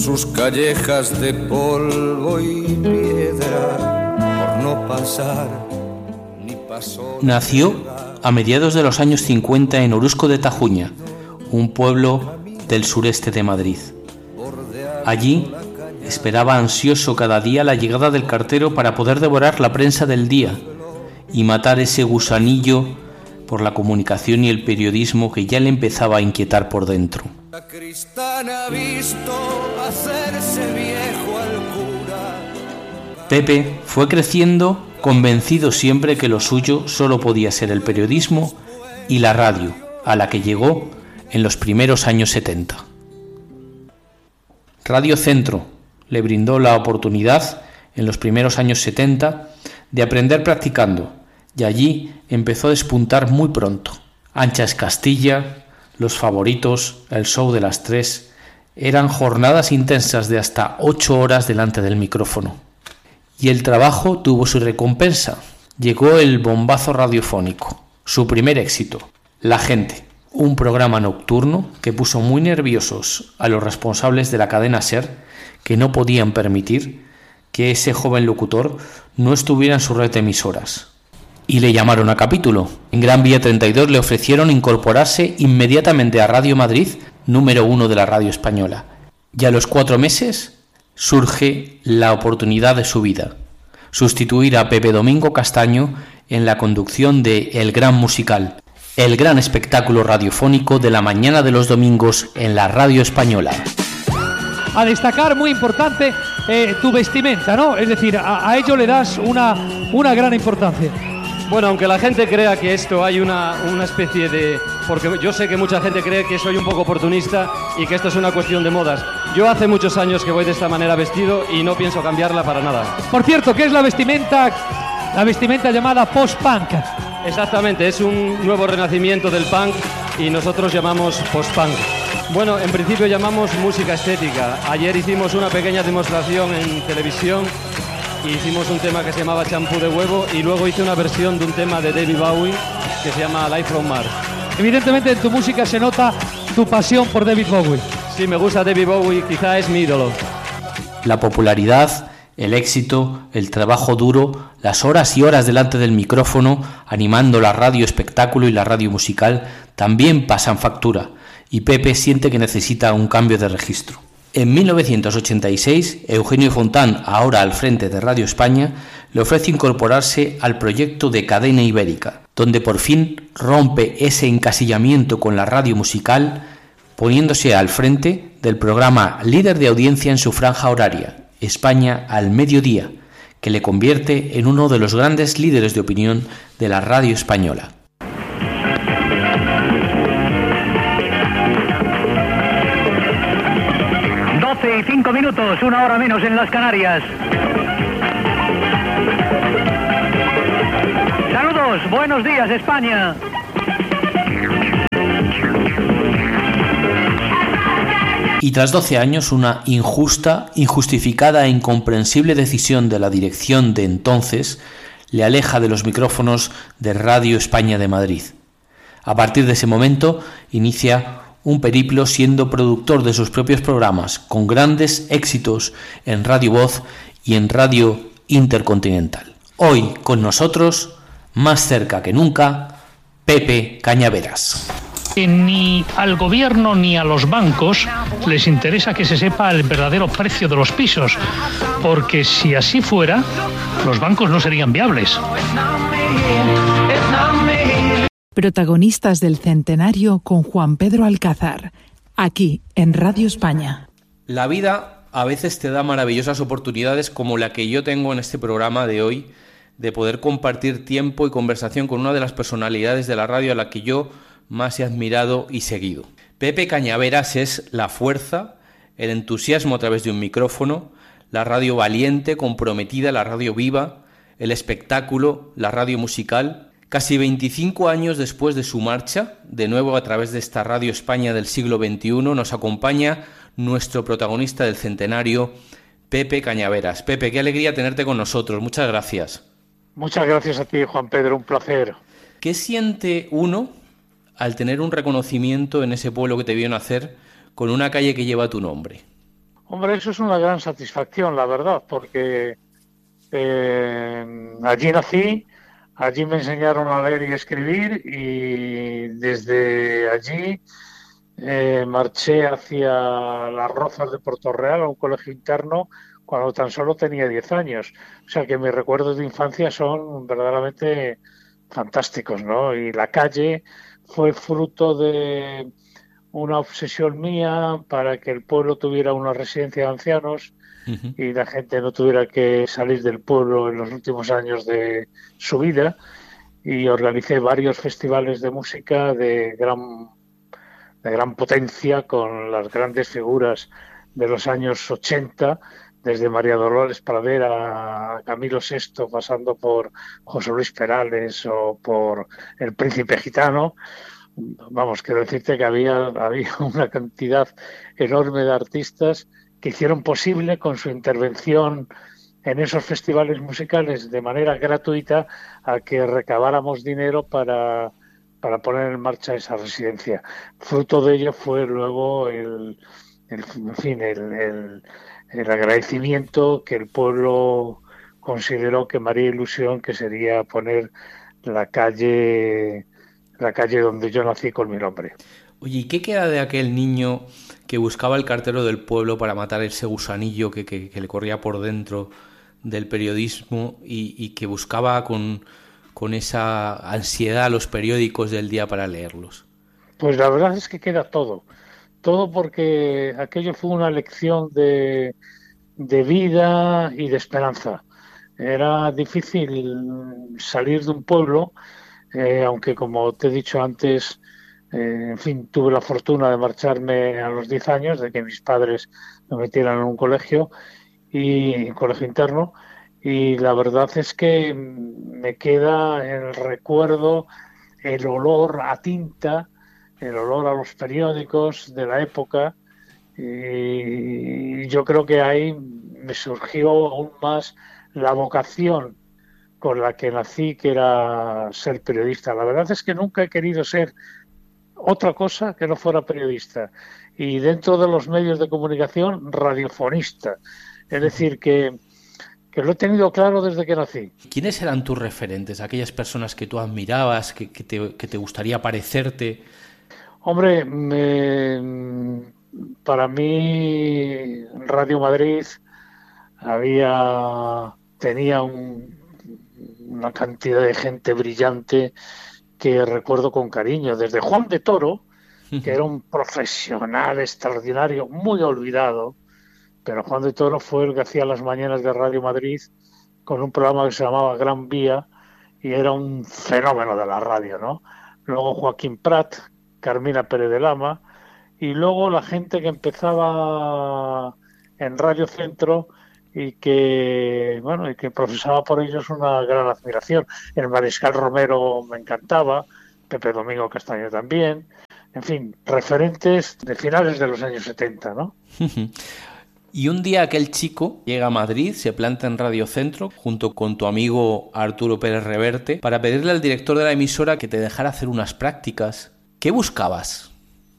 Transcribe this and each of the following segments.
sus callejas de polvo y piedra, por no pasar ni pasó. Nació a mediados de los años 50 en Orusco de Tajuña, un pueblo del sureste de Madrid. Allí esperaba ansioso cada día la llegada del cartero para poder devorar la prensa del día y matar ese gusanillo por la comunicación y el periodismo que ya le empezaba a inquietar por dentro. Pepe fue creciendo convencido siempre que lo suyo solo podía ser el periodismo y la radio, a la que llegó en los primeros años 70. Radio Centro le brindó la oportunidad en los primeros años 70 de aprender practicando, y allí empezó a despuntar muy pronto. Anchas Castilla, Los Favoritos, El Show de las 3, eran jornadas intensas de hasta 8 horas delante del micrófono. Y el trabajo tuvo su recompensa. Llegó el bombazo radiofónico, su primer éxito, La Gente, un programa nocturno que puso muy nerviosos a los responsables de la cadena SER, que no podían permitir que ese joven locutor no estuviera en su red de emisoras. Y le llamaron a capítulo. En Gran Vía 32 le ofrecieron incorporarse inmediatamente a Radio Madrid, número 1 de la radio española. Y a los 4 meses surge la oportunidad de su vida: sustituir a Pepe Domingo Castaño en la conducción de El Gran Musical, el gran espectáculo radiofónico de la mañana de los domingos en la radio española. A destacar, muy importante, tu vestimenta, ¿no? Es decir, a ello le das una gran importancia. Bueno, aunque la gente crea que esto hay una especie de... Porque yo sé que mucha gente cree que soy un poco oportunista y que esto es una cuestión de modas. Yo hace muchos años que voy de esta manera vestido y no pienso cambiarla para nada. Por cierto, ¿qué es la vestimenta llamada post-punk? Exactamente, es un nuevo renacimiento del punk y nosotros llamamos post-punk. Bueno, en principio llamamos música estética. Ayer hicimos una pequeña demostración en televisión. Hicimos un tema que se llamaba Champú de Huevo y luego hice una versión de un tema de David Bowie que se llama Live from Mars. Evidentemente en tu música se nota tu pasión por David Bowie. Sí, me gusta David Bowie, quizá es mi ídolo. La popularidad, el éxito, el trabajo duro, las horas y horas delante del micrófono, animando la radio espectáculo y la radio musical, también pasan factura, y Pepe siente que necesita un cambio de registro. En 1986, Eugenio Fontán, ahora al frente de Radio España, le ofrece incorporarse al proyecto de Cadena Ibérica, donde por fin rompe ese encasillamiento con la radio musical, poniéndose al frente del programa líder de audiencia en su franja horaria, España al mediodía, que le convierte en uno de los grandes líderes de opinión de la radio española. 5 minutos, 1 hora menos en las Canarias. Saludos, buenos días España. Y tras 12 años, una injusta, injustificada e incomprensible decisión de la dirección de entonces le aleja de los micrófonos de Radio España de Madrid. A partir de ese momento inicia un periplo siendo productor de sus propios programas, con grandes éxitos en Radio Voz y en Radio Intercontinental. Hoy con nosotros, más cerca que nunca, Pepe Cañaveras. Ni al gobierno ni a los bancos les interesa que se sepa el verdadero precio de los pisos, porque si así fuera, los bancos no serían viables. Protagonistas del centenario con Juan Pedro Alcázar, aquí en Radio España. La vida a veces te da maravillosas oportunidades como la que yo tengo en este programa de hoy, de poder compartir tiempo y conversación con una de las personalidades de la radio a la que yo más he admirado y seguido. Pepe Cañaveras es la fuerza, el entusiasmo a través de un micrófono, la radio valiente, comprometida, la radio viva, el espectáculo, la radio musical. Casi 25 años después de su marcha, de nuevo a través de esta Radio España del siglo XXI, nos acompaña nuestro protagonista del centenario, Pepe Cañaveras. Pepe, qué alegría tenerte con nosotros. Muchas gracias. Muchas gracias a ti, Juan Pedro, un placer. ¿Qué siente uno al tener un reconocimiento en ese pueblo que te vio nacer con una calle que lleva tu nombre? Hombre, eso es una gran satisfacción, la verdad, porque allí nací, allí me enseñaron a leer y escribir y desde allí marché hacia Las Rozas de Puerto Real, a un colegio interno, cuando tan solo tenía 10 años. O sea que mis recuerdos de infancia son verdaderamente fantásticos, ¿no? Y la calle fue fruto de una obsesión mía para que el pueblo tuviera una residencia de ancianos Ujú. y la gente no tuviera que salir del pueblo en los últimos años de su vida. Y organicé varios festivales de música de gran potencia con las grandes figuras de los años 80, desde María Dolores Pradera a Camilo VI, pasando por José Luis Perales o por El Príncipe Gitano. Vamos, quiero decirte que había una cantidad enorme de artistas que hicieron posible con su intervención en esos festivales musicales de manera gratuita a que recabáramos dinero para poner en marcha esa residencia. Fruto de ello fue luego en fin, el agradecimiento que el pueblo consideró que me haría ilusión, que sería poner la calle donde yo nací con mi nombre. Oye, ¿y qué queda de aquel niño que buscaba el cartero del pueblo para matar ese gusanillo que le corría por dentro del periodismo y que buscaba con esa ansiedad los periódicos del día para leerlos? Pues la verdad es que queda todo. Todo porque aquello fue una lección de vida y de esperanza. Era difícil salir de un pueblo, aunque como te he dicho antes, en fin, tuve la fortuna de marcharme a los 10 años, de que mis padres me metieran en un colegio interno, y la verdad es que me queda el recuerdo, el olor a tinta, el olor a los periódicos de la época, y yo creo que ahí me surgió aún más la vocación con la que nací, que era ser periodista. La verdad es que nunca he querido ser otra cosa que no fuera periodista. Y dentro de los medios de comunicación, radiofonista. Es decir, que lo he tenido claro desde que nací. ¿Quiénes eran tus referentes? Aquellas personas que tú admirabas, que te gustaría parecerte. Hombre, para mí Radio Madrid tenía una cantidad de gente brillante que recuerdo con cariño, desde Juan de Toro, que era un profesional extraordinario, muy olvidado, pero Juan de Toro fue el que hacía las mañanas de Radio Madrid con un programa que se llamaba Gran Vía y era un fenómeno de la radio, ¿no? Luego Joaquín Prat, Carmina Pérez de Lama, y luego la gente que empezaba en Radio Centro y que profesaba por ellos una gran admiración. El Mariscal Romero me encantaba, Pepe Domingo Castaño también, en fin, referentes de finales de los años 70, ¿no? Y un día aquel chico llega a Madrid, se planta en Radio Centro junto con tu amigo Arturo Pérez Reverte para pedirle al director de la emisora que te dejara hacer unas prácticas. ¿Qué buscabas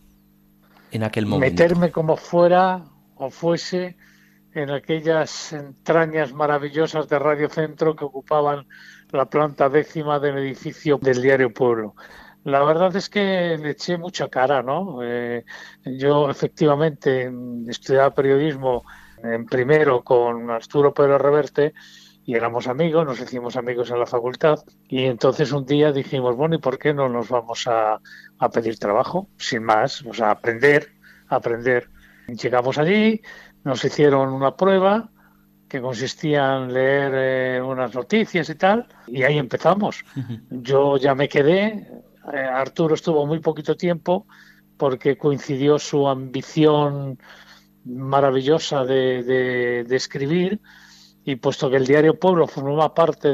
en aquel momento? Meterme como fuera o fuese en aquellas entrañas maravillosas de Radio Centro que ocupaban la planta 10ª del edificio del diario Pueblo. La verdad es que le eché mucha cara, ¿no? Yo efectivamente estudiaba periodismo en primero con Arturo Pérez Reverte y éramos amigos, nos hicimos amigos en la facultad y entonces un día dijimos, bueno, ¿y por qué no nos vamos a pedir trabajo? Sin más, o sea, aprender. Llegamos allí, nos hicieron una prueba que consistía en leer unas noticias y tal, y ahí empezamos. Yo ya me quedé, Arturo estuvo muy poquito tiempo porque coincidió su ambición maravillosa de escribir, y puesto que el diario Pueblo formaba parte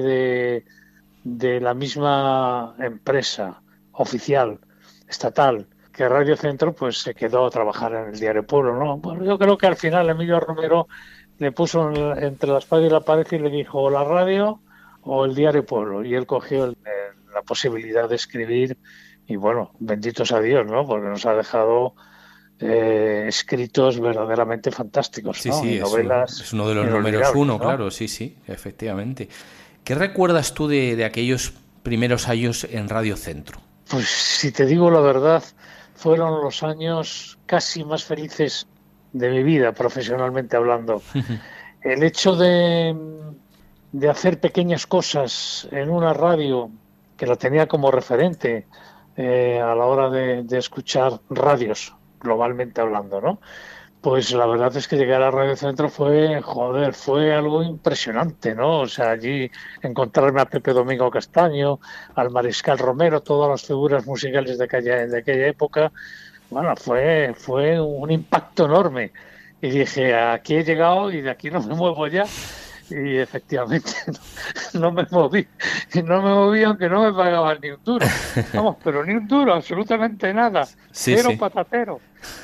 de la misma empresa oficial, estatal, que Radio Centro, pues se quedó a trabajar en el diario Pueblo, ¿no? Bueno, yo creo que al final Emilio Romero le puso entre la espada y la pared y le dijo o la radio o el diario Pueblo, y él cogió la posibilidad de escribir y bueno, benditos a Dios, ¿no? Porque nos ha dejado escritos verdaderamente fantásticos, Sí, ¿no? sí, Y novelas es uno de los números inolvidables, uno, ¿no? claro, sí, sí, efectivamente. ¿Qué recuerdas tú de aquellos primeros años en Radio Centro? Pues si te digo la verdad, fueron los años casi más felices de mi vida, profesionalmente hablando. El hecho de hacer pequeñas cosas en una radio que la tenía como referente a la hora de escuchar radios, globalmente hablando, ¿no? Pues la verdad es que llegar a Radio Centro fue, joder, fue algo impresionante, ¿no? O sea, allí encontrarme a Pepe Domingo Castaño, al Mariscal Romero, todas las figuras musicales de aquella época, bueno, fue un impacto enorme. Y dije, aquí he llegado y de aquí no me muevo ya. Y efectivamente no me moví. Y no me moví aunque no me pagaban ni un duro. Vamos, pero ni un duro, absolutamente nada. Sí, Cero sí. patatero.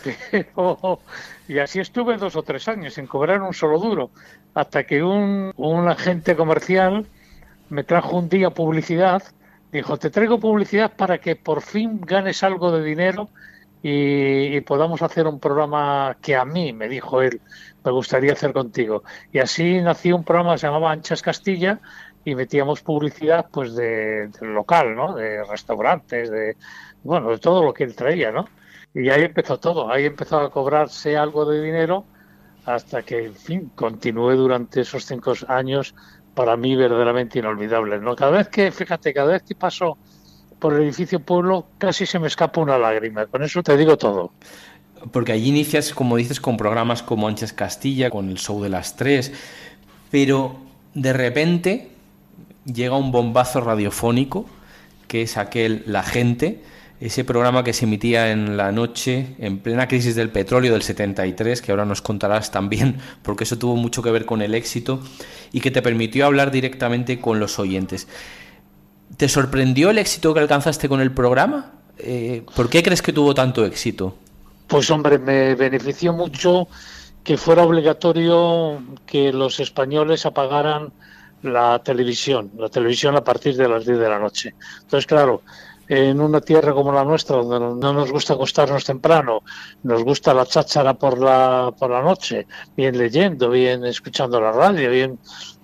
Y así estuve 2 o 3 años sin cobrar un solo duro. Hasta que un agente comercial me trajo un día publicidad. Dijo, te traigo publicidad para que por fin ganes algo de dinero y podamos hacer un programa que a mí, me dijo él, me gustaría hacer contigo. Y así nació un programa que se llamaba Anchas Castilla y metíamos publicidad pues del local, ¿no? De restaurantes, de todo lo que él traía, ¿no? Y ahí empezó todo, ahí empezó a cobrarse algo de dinero hasta que, en fin, continué durante esos 5 años para mí verdaderamente inolvidables, ¿no? Cada vez que paso por el edificio Pueblo casi se me escapa una lágrima, con eso te digo todo. Porque allí inicias, como dices, con programas como Anchas Castilla, con el show de las 3, pero de repente llega un bombazo radiofónico, que es aquel La Gente, ese programa que se emitía en la noche, en plena crisis del petróleo del 73, que ahora nos contarás también, porque eso tuvo mucho que ver con el éxito, y que te permitió hablar directamente con los oyentes. ¿Te sorprendió el éxito que alcanzaste con el programa? ¿Por qué crees que tuvo tanto éxito? Pues hombre, me benefició mucho que fuera obligatorio que los españoles apagaran la televisión a partir de las 10 de la noche. Entonces, claro, en una tierra como la nuestra, donde no nos gusta acostarnos temprano, nos gusta la cháchara por la noche, bien leyendo, bien escuchando la radio, bien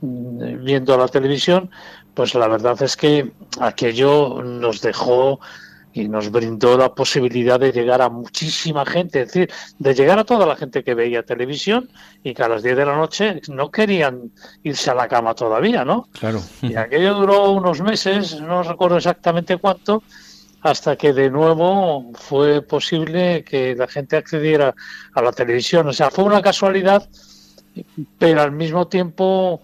viendo la televisión, pues la verdad es que aquello nos dejó y nos brindó la posibilidad de llegar a muchísima gente, es decir, de llegar a toda la gente que veía televisión y que a las 10 de la noche no querían irse a la cama todavía, ¿no? Claro. Y aquello duró unos meses, no recuerdo exactamente cuánto, hasta que de nuevo fue posible que la gente accediera a la televisión. O sea, fue una casualidad, pero al mismo tiempo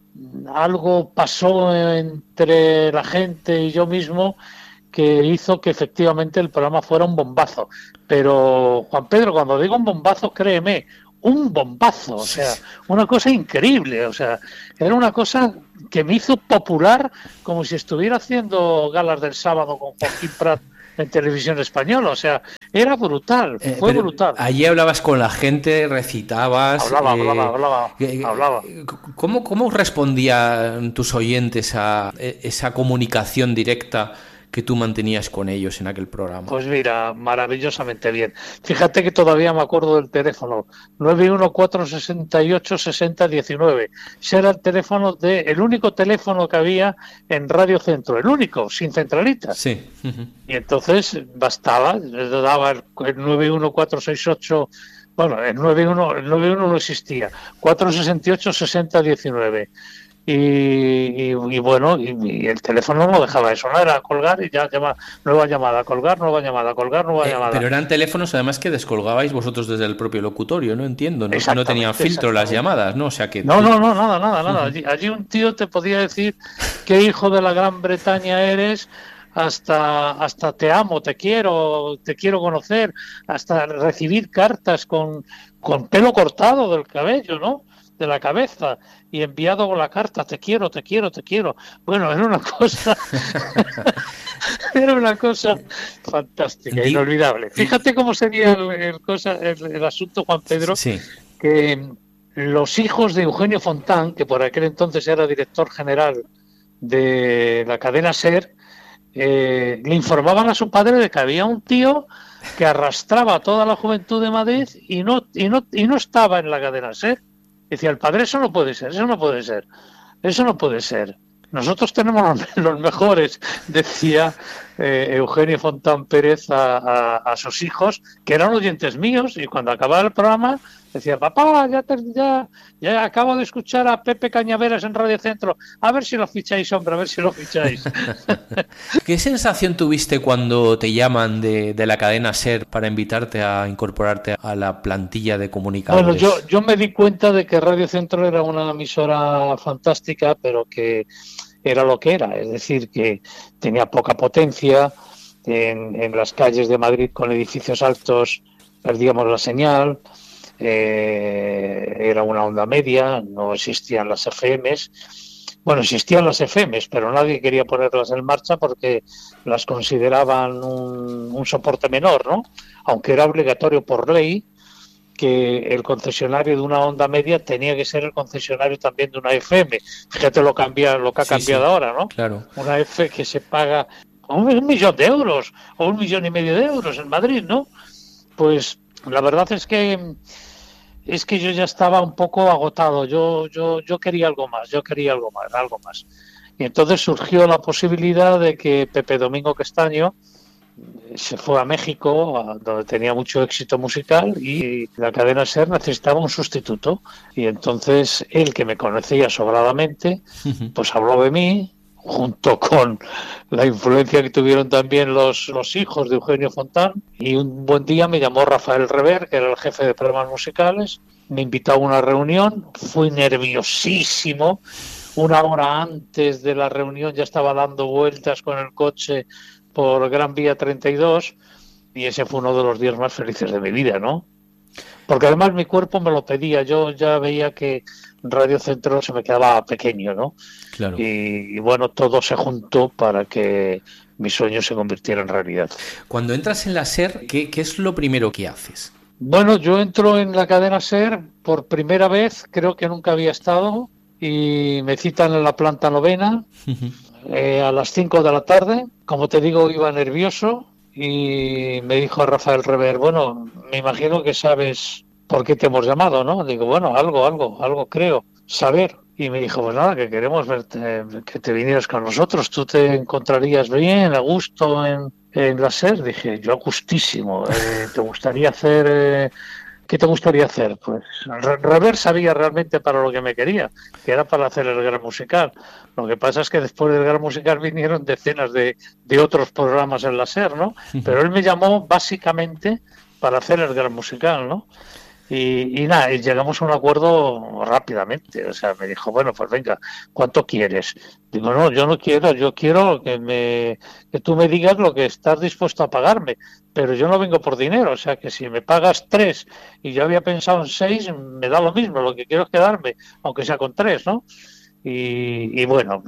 algo pasó entre la gente y yo mismo que hizo que efectivamente el programa fuera un bombazo. Pero, Juan Pedro, cuando digo un bombazo, créeme, un bombazo, o sea, una cosa increíble, o sea, era una cosa que me hizo popular como si estuviera haciendo galas del sábado con Joaquín Prat en televisión española, o sea, era brutal, fue brutal. Allí hablabas con la gente, recitabas... Hablaba. ¿Cómo respondían tus oyentes a esa comunicación directa que tú mantenías con ellos en aquel programa? Pues mira, maravillosamente bien. Fíjate que todavía me acuerdo del teléfono, 914686019. Ese era el teléfono el único teléfono que había en Radio Centro, el único, sin centralita. Sí. Y entonces bastaba, daba el 91468, bueno, el 91 no existía, 4686019. Y bueno, y el teléfono no dejaba de sonar, era colgar y ya nueva llamada, colgar, nueva llamada, colgar, nueva llamada. Pero eran teléfonos además que descolgabais vosotros desde el propio locutorio, no entiendo, no tenían filtro las llamadas, ¿no? O sea que No, nada. Allí un tío te podía decir qué hijo de la Gran Bretaña eres, hasta te amo, te quiero conocer, hasta recibir cartas con pelo cortado del cabello, ¿no? De la cabeza y enviado con la carta, te quiero. Bueno, era una cosa fantástica, inolvidable. Fíjate cómo sería el asunto, Juan Pedro, que los hijos de Eugenio Fontán, que por aquel entonces era director general de la cadena SER, le informaban a su padre de que había un tío que arrastraba a toda la juventud de Madrid y no estaba en la cadena SER. Decía el padre, eso no puede ser, eso no puede ser, eso no puede ser. Nosotros tenemos los mejores, decía Eugenio Fontán Pérez a sus hijos, que eran oyentes míos, y cuando acababa el programa decía, papá, ya acabo de escuchar a Pepe Cañaveras en Radio Centro, a ver si lo ficháis, hombre, a ver si lo ficháis. ¿Qué sensación tuviste cuando te llaman de la cadena SER para invitarte a incorporarte a la plantilla de comunicadores? Bueno, yo me di cuenta de que Radio Centro era una emisora fantástica, pero que era lo que era, es decir, que tenía poca potencia, en las calles de Madrid con edificios altos perdíamos la señal, era una onda media, no existían las FMs. Bueno, existían las FMs, pero nadie quería ponerlas en marcha porque las consideraban un soporte menor, ¿no? Aunque era obligatorio por ley que el concesionario de una onda media tenía que ser el concesionario también de una FM. Fíjate lo que ha cambiado ahora, ¿no? Claro. Una F que se paga 1 millón de euros o 1,5 millones de euros en Madrid, ¿no? Pues la verdad es que yo ya estaba un poco agotado. Yo quería algo más, algo más. Y entonces surgió la posibilidad de que Pepe Domingo Castaño se fue a México, donde tenía mucho éxito musical, y la cadena SER necesitaba un sustituto. Y entonces él, que me conocía sobradamente, pues habló de mí, junto con la influencia que tuvieron también los hijos de Eugenio Fontán. Y un buen día me llamó Rafael Rever, que era el jefe de programas musicales, me invitó a una reunión, fui nerviosísimo. 1 hora antes de la reunión ya estaba dando vueltas con el coche por Gran Vía 32, y ese fue uno de los días más felices de mi vida, ¿no? Porque además mi cuerpo me lo pedía, yo ya veía que Radio Centro se me quedaba pequeño, ¿no? Claro. Y bueno, todo se juntó para que mi sueño se convirtiera en realidad. Cuando entras en la SER, ¿qué es lo primero que haces? Bueno, yo entro en la cadena SER por primera vez, creo que nunca había estado, y me citan en la planta 9, a las 5 de la tarde. Como te digo, iba nervioso y me dijo Rafael Rever, bueno, me imagino que sabes por qué te hemos llamado, ¿no? Digo, bueno, algo creo saber. Y me dijo, pues nada, que queremos verte, que te vinieras con nosotros. ¿Tú te encontrarías bien, a gusto en la SER? Dije, yo a gustísimo. ¿Te gustaría hacer...? ¿Qué te gustaría hacer? Pues Rever sabía realmente para lo que me quería, que era para hacer el Gran Musical. Lo que pasa es que después del Gran Musical vinieron decenas de otros programas en la SER, ¿no? Pero él me llamó básicamente para hacer el Gran Musical, ¿no? Y nada, llegamos a un acuerdo rápidamente. O sea, me dijo, bueno, pues venga, ¿cuánto quieres? Digo, no, yo no quiero, yo quiero que tú me digas lo que estás dispuesto a pagarme, pero yo no vengo por dinero. O sea, que si me pagas 3 y yo había pensado en 6, me da lo mismo, lo que quiero es quedarme, aunque sea con 3, ¿no? Y bueno,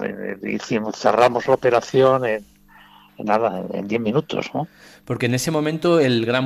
cerramos la operación en 10 minutos, ¿no? Porque en ese momento el Gran